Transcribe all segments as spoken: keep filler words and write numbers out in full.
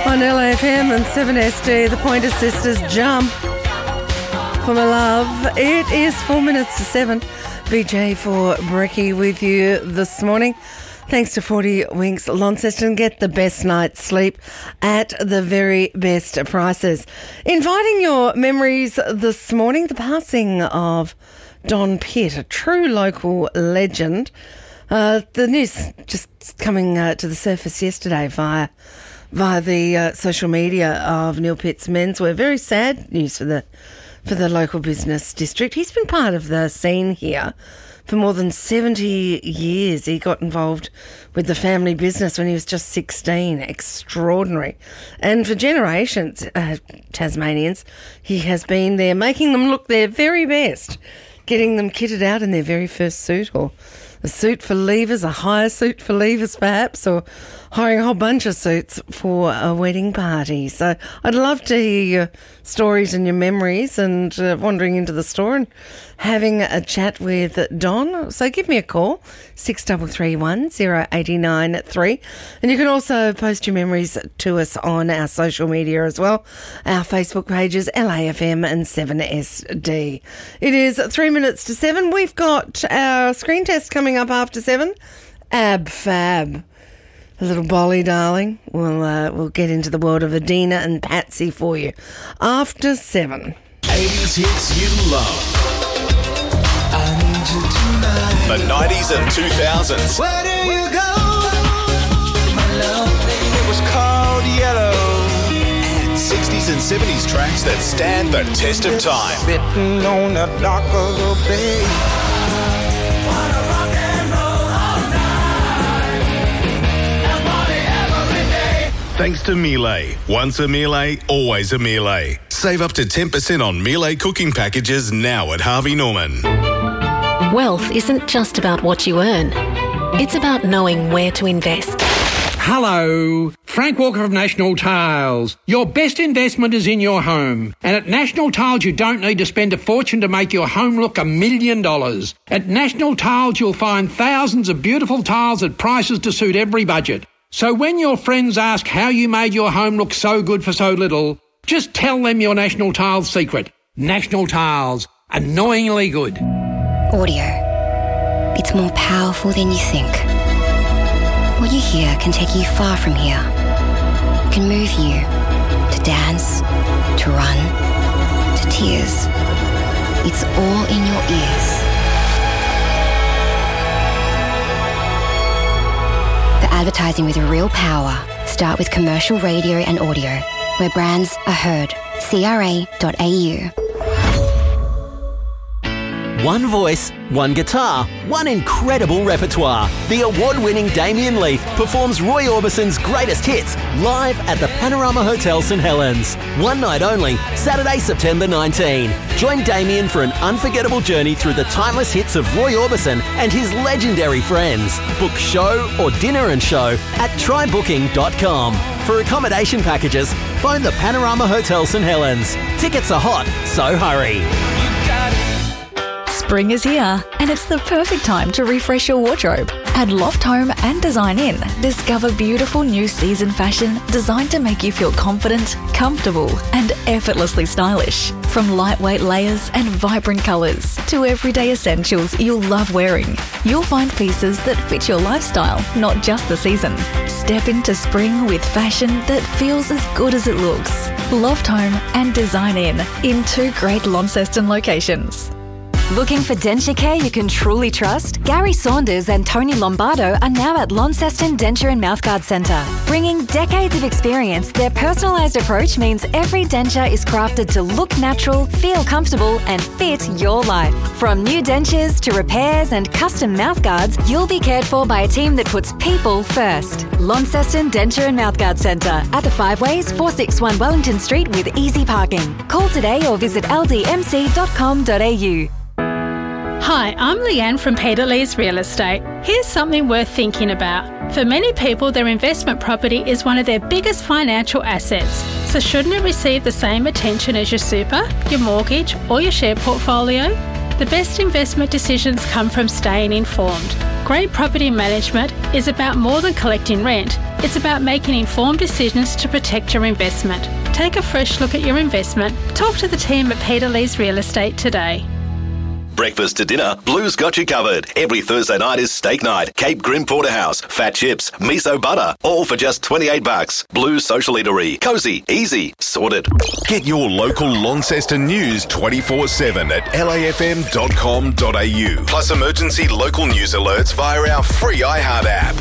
On L A F M and seven S D, the Pointer Sisters jump for my love. It is four minutes to seven. B J for Brekkie with you this morning. Thanks to forty Winks Launceston. Get the best night's sleep at the very best prices. Inviting your memories this morning, the passing of Don Pitt, a true local legend. Uh, the news just coming uh, to the surface yesterday via via the uh, social media of Neil Pitt's menswear. Very sad news for the for the local business district. He's been part of the scene here for more than seventy years. He got involved with the family business when he was just sixteen. Extraordinary. And for generations, uh, Tasmanians, he has been there making them look their very best, getting them kitted out in their very first suit, or a suit for leavers, a hire suit for leavers perhaps, or hiring a whole bunch of suits for a wedding party. So I'd love to hear your stories and your memories, and uh, wandering into the store and having a chat with Don. So give me a call, six three three one, zero eight nine three. And you can also post your memories to us on our social media as well. Our Facebook pages, L A F M and seven S D. It is three minutes to seven. We've got our screen test coming up after seven. Ab Fab. A little bolly, darling. We'll uh, we'll get into the world of Adina and Patsy for you after seven. eighties hits you love. I need you tonight. The nineties and two thousands. Where do you go? My love, it was called Yellow. And sixties and seventies tracks that stand the test of time. Sitting on the dock of the bay. Thanks to Miele. Once a Miele, always a Miele. Save up to ten percent on Miele cooking packages now at Harvey Norman. Wealth isn't just about what you earn. It's about knowing where to invest. Hello, Frank Walker of National Tiles. Your best investment is in your home. And at National Tiles, you don't need to spend a fortune to make your home look a million dollars. At National Tiles, you'll find thousands of beautiful tiles at prices to suit every budget. So when your friends ask how you made your home look so good for so little, just tell them your National Tiles secret. National Tiles. Annoyingly good. Audio. It's more powerful than you think. What you hear can take you far from here. It can move you to dance, to run, to tears. It's all in your ears. For advertising with real power, start with commercial radio and audio, where brands are heard. C R A dot A U. One voice, one guitar, one incredible repertoire. The award-winning Damien Leith performs Roy Orbison's greatest hits live at the Panorama Hotel St Helens. One night only, Saturday, September nineteenth. Join Damien for an unforgettable journey through the timeless hits of Roy Orbison and his legendary friends. Book show or dinner and show at try booking dot com. For accommodation packages, phone the Panorama Hotel St Helens. Tickets are hot, so hurry. Spring is here, and it's the perfect time to refresh your wardrobe. At Loft Home and Design Inn, discover beautiful new season fashion designed to make you feel confident, comfortable, and effortlessly stylish. From lightweight layers and vibrant colours to everyday essentials you'll love wearing, you'll find pieces that fit your lifestyle, not just the season. Step into spring with fashion that feels as good as it looks. Loft Home and Design Inn in two great Launceston locations. Looking for denture care you can truly trust? Gary Saunders and Tony Lombardo are now at Launceston Denture and Mouthguard Centre. Bringing decades of experience, their personalised approach means every denture is crafted to look natural, feel comfortable and fit your life. From new dentures to repairs and custom mouthguards, you'll be cared for by a team that puts people first. Launceston Denture and Mouthguard Centre at the Five Ways, four sixty-one Wellington Street with easy parking. Call today or visit l d m c dot com dot a u. Hi, I'm Leanne from Peter Lee's Real Estate. Here's something worth thinking about. For many people, their investment property is one of their biggest financial assets. So shouldn't it receive the same attention as your super, your mortgage or your share portfolio? The best investment decisions come from staying informed. Great property management is about more than collecting rent. It's about making informed decisions to protect your investment. Take a fresh look at your investment. Talk to the team at Peter Lee's Real Estate today. Breakfast to dinner, Blue's got you covered. Every Thursday night is steak night. Cape Grim Porterhouse, fat chips, miso butter, all for just twenty-eight bucks. Blue's Social Eatery. Cosy, easy, sorted. Get your local Launceston news twenty-four seven at L A F M dot com dot A U. Plus emergency local news alerts via our free iHeart app.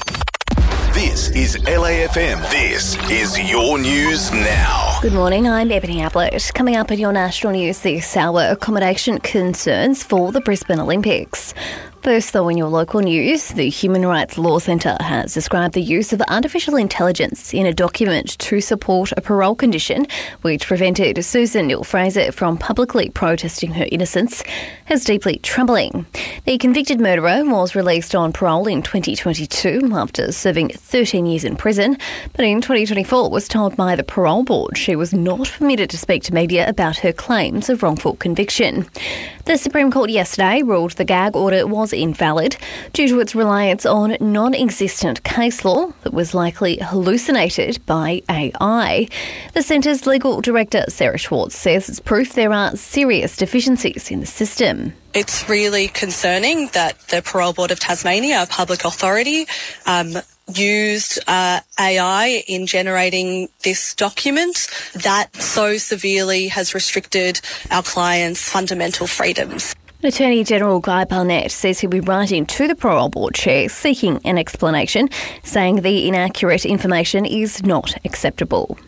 This is L A F M. This is your news now. Good morning, I'm Ebony Ablett. Coming up at your national news this hour, accommodation concerns for the Brisbane Olympics. First, though, in your local news, the Human Rights Law Centre has described the use of artificial intelligence in a document to support a parole condition which prevented Susan Neal-Fraser from publicly protesting her innocence as deeply troubling. The convicted murderer was released on parole in twenty twenty-two after serving thirteen years in prison, but in twenty twenty-four was told by the parole board she was not permitted to speak to media about her claims of wrongful conviction. The Supreme Court yesterday ruled the gag order was invalid due to its reliance on non-existent case law that was likely hallucinated by A I. The Centre's legal director, Sarah Schwartz, says it's proof there are serious deficiencies in the system. It's really concerning that the Parole Board of Tasmania, a public authority, um, used uh, A I in generating this document that so severely has restricted our clients' fundamental freedoms. Attorney General Guy Barnett says he'll be writing to the Parole Board chair seeking an explanation, saying the inaccurate information is not acceptable.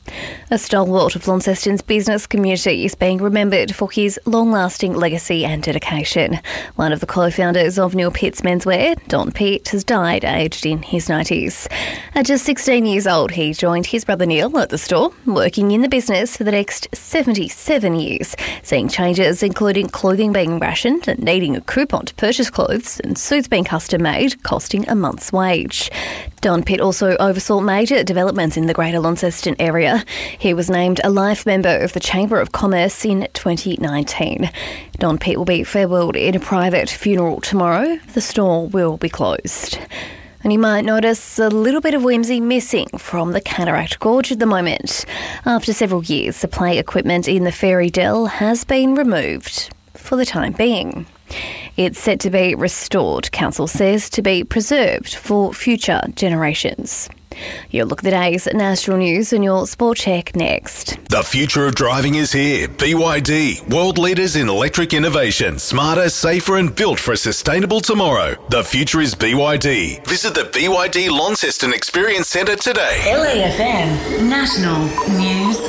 A stalwart of Launceston's business community is being remembered for his long-lasting legacy and dedication. One of the co-founders of Neil Pitt's Menswear, Don Pitt, has died aged in his nineties. At just sixteen years old, he joined his brother Neil at the store, working in the business for the next seventy-seven years, seeing changes including clothing being rationed and needing a coupon to purchase clothes and suits being custom-made, costing a month's wage. Don Pitt also oversaw major developments in the Greater Launceston area. He was named a life member of the Chamber of Commerce in twenty nineteen. Don Pitt will be farewelled in a private funeral tomorrow. The store will be closed. And you might notice a little bit of whimsy missing from the Cataract Gorge at the moment. After several years, the play equipment in the Fairy Dell has been removed for the time being. It's set to be restored, council says, to be preserved for future generations. You'll look at the day's national news and your sport check next. The future of driving is here. B Y D, world leaders in electric innovation, smarter, safer and built for a sustainable tomorrow. The future is B Y D. Visit the B Y D Launceston Experience Centre today. L A F M National News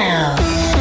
Now.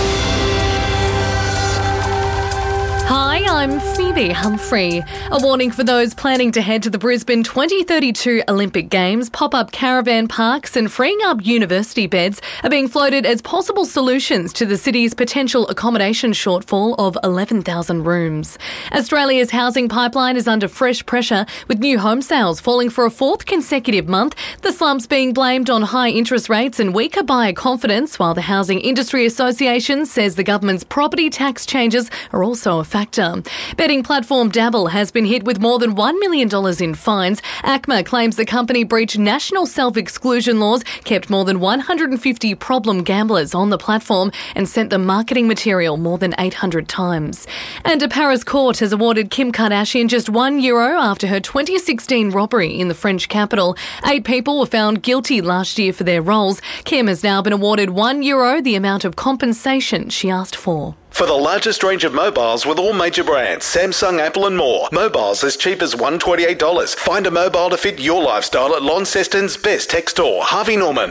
Hi, I'm Phoebe Humphrey. A warning for those planning to head to the Brisbane twenty thirty-two Olympic Games. Pop-up caravan parks and freeing up university beds are being floated as possible solutions to the city's potential accommodation shortfall of eleven thousand rooms. Australia's housing pipeline is under fresh pressure, with new home sales falling for a fourth consecutive month, the slumps being blamed on high interest rates and weaker buyer confidence, while the Housing Industry Association says the government's property tax changes are also a factor. Betting platform Dabble has been hit with more than one million dollars in fines. ACMA claims the company breached national self-exclusion laws, kept more than one hundred fifty problem gamblers on the platform and sent them marketing material more than eight hundred times. And a Paris court has awarded Kim Kardashian just one euro after her twenty sixteen robbery in the French capital. Eight people were found guilty last year for their roles. Kim has now been awarded one euro, the amount of compensation she asked for. For the largest range of mobiles with all major brands, Samsung, Apple and more. Mobiles as cheap as one hundred twenty-eight dollars. Find a mobile to fit your lifestyle at Launceston's best tech store, Harvey Norman.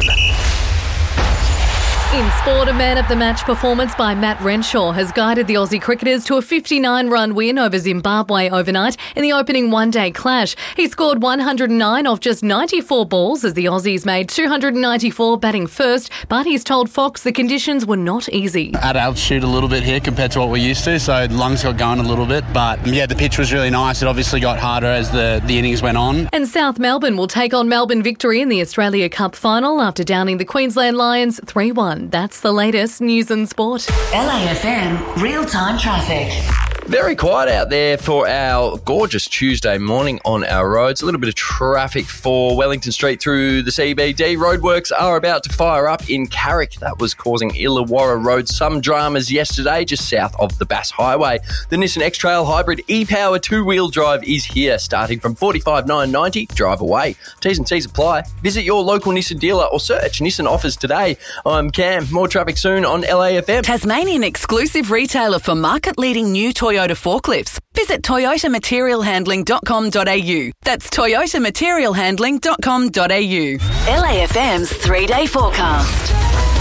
In sport, a man of the match performance by Matt Renshaw has guided the Aussie cricketers to a fifty-nine run win over Zimbabwe overnight in the opening one-day clash. He scored one hundred nine off just ninety-four balls as the Aussies made two hundred ninety-four batting first, but he's told Fox the conditions were not easy. At altitude a little bit here compared to what we're used to, so lungs got going a little bit, but yeah, the pitch was really nice. It obviously got harder as the, the innings went on. And South Melbourne will take on Melbourne Victory in the Australia Cup final after downing the Queensland Lions three one. That's the latest news and sport. L A F M Real-Time Traffic. Very quiet out there for our gorgeous Tuesday morning on our roads. A little bit of traffic for Wellington Street through the C B D. Roadworks are about to fire up in Carrick. That was causing Illawarra Road some dramas yesterday, just south of the Bass Highway. The Nissan X-Trail Hybrid e-Power two-wheel drive is here, starting from forty-five thousand nine hundred ninety dollars. Drive away. T's and C's apply. Visit your local Nissan dealer or search Nissan offers today. I'm Cam. More traffic soon on L A F M. Tasmanian exclusive retailer for market-leading new Toyota forklifts. Visit toyota material handling dot com dot a u. That's toyota material handling dot com dot a u. L A F M's three-day forecast.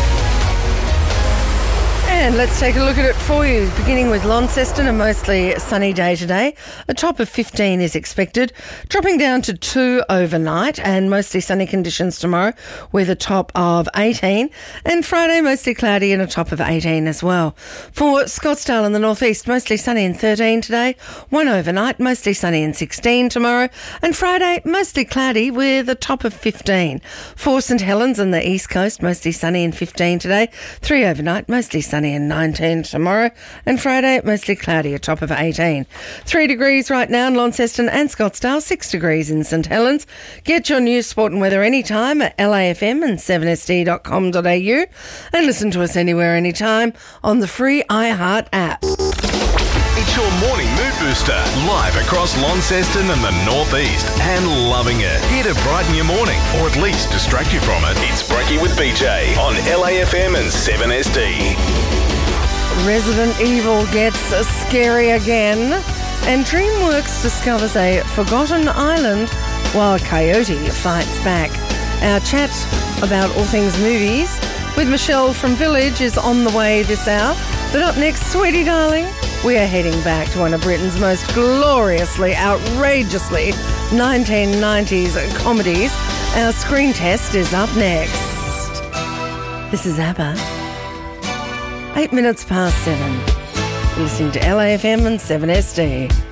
And let's take a look at it for you, beginning with Launceston, a mostly sunny day today. A top of fifteen is expected, dropping down to two overnight, and mostly sunny conditions tomorrow with a top of eighteen. And Friday, mostly cloudy and a top of eighteen as well. For Scottsdale in the northeast, mostly sunny and thirteen today, one overnight, mostly sunny and sixteen tomorrow. And Friday, mostly cloudy with a top of fifteen. For St Helens on the east coast, mostly sunny and fifteen today, three overnight, mostly sunny and nineteen tomorrow, and Friday mostly cloudy, a top of eighteen. Three degrees right now in Launceston and Scottsdale, six degrees in St Helens. Get your news, sport and weather anytime at L A F M and seven S D dot com dot a u, and listen to us anywhere, anytime on the free iHeart app. It's your morning mood booster, live across Launceston and the northeast, and loving it. Here to brighten your morning, or at least distract you from it. It's Brekkie with B J on L A F M and seven S D. Resident Evil gets scary again, and DreamWorks discovers a forgotten island while Coyote fights back. Our chat about all things movies with Michelle from Village is on the way this hour. But up next, sweetie darling, we are heading back to one of Britain's most gloriously, outrageously nineteen nineties comedies. Our screen test is up next. This is ABBA. Eight minutes past seven. You're listening to L A F M and seven S D.